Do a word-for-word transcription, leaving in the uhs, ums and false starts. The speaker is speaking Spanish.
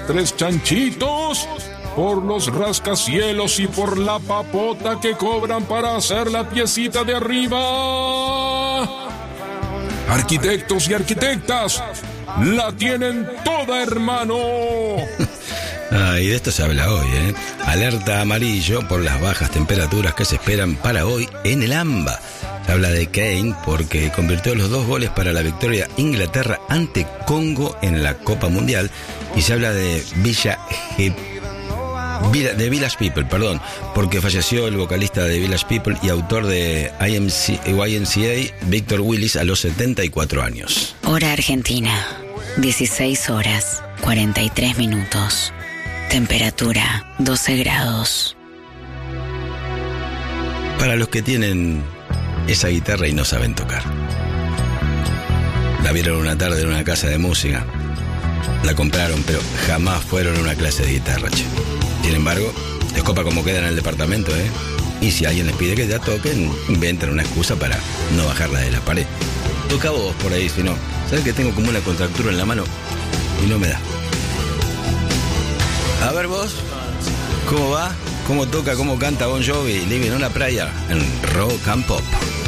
tres chanchitos, por los rascacielos y por la papota que cobran para hacer la piecita de arriba. Arquitectos y arquitectas, la tienen toda, hermano. Ah, y de esto se habla hoy, ¿eh? Alerta amarillo por las bajas temperaturas que se esperan para hoy en el AMBA. Se habla de Kane porque convirtió los dos goles para la victoria Inglaterra ante Congo en la Copa Mundial. Y se habla de Villa G... de Village People, perdón, porque falleció el vocalista de Village People y autor de Y M C A, Victor Willis, a los setenta y cuatro años. Hora Argentina, dieciséis horas, cuarenta y tres minutos. Temperatura, doce grados. Para los que tienen esa guitarra y no saben tocar. La vieron una tarde en una casa de música. La compraron, pero jamás fueron a una clase de guitarra, che. Sin embargo, les copa como queda en el departamento, ¿eh? Y si alguien les pide que ya toquen, inventan una excusa para no bajarla de la pared. Toca vos por ahí, si no. ¿Sabes que tengo como una contractura en la mano? Y no me da. A ver vos, ¿cómo va? ¿Cómo toca, cómo canta Bon Jovi, Living on la Playa, en Rock and Pop?